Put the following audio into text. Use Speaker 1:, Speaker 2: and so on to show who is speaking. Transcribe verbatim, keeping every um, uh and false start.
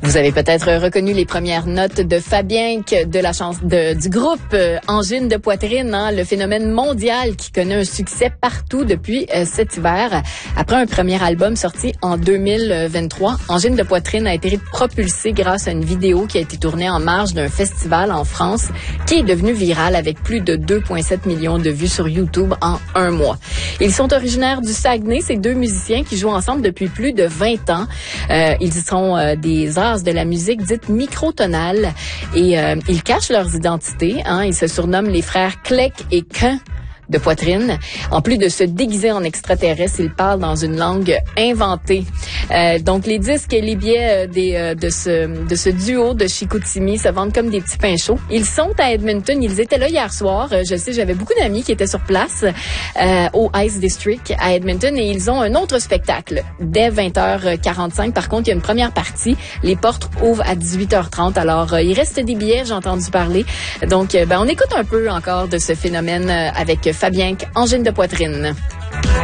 Speaker 1: Vous avez peut-être reconnu les premières notes de Fabienque de la chance de, du groupe euh, Angine de poitrine, hein, le phénomène mondial qui connaît un succès partout depuis euh, cet hiver. Après un premier album sorti en deux mille vingt-trois, Angine de poitrine a été propulsé grâce à une vidéo qui a été tournée en marge d'un festival en France qui est devenu viral avec plus de deux virgule sept millions de vues sur YouTube en un mois. Ils sont originaires du Saguenay, ces deux musiciens qui jouent ensemble depuis plus de vingt ans. Euh, ils sont euh, des as de la musique dite microtonale et euh, ils cachent leurs identités. Hein, ils se surnomment les frères Clec et Quin de poitrine. En plus de se déguiser en extraterrestre, ils parlent dans une langue inventée. Euh, donc, les disques et les billets euh, des, euh, de, ce, de ce duo de Chicoutimi se vendent comme des petits pains chauds. Ils sont à Edmonton. Ils étaient là hier soir. Euh, je sais, j'avais beaucoup d'amis qui étaient sur place euh, au Ice District à Edmonton et ils ont un autre spectacle dès vingt heures quarante-cinq. Par contre, il y a une première partie. Les portes ouvrent à dix-huit heures trente. Alors, euh, il reste des billets, j'ai entendu parler. Donc, euh, ben, on écoute un peu encore de ce phénomène euh, avec Fabienque, Angine de poitrine.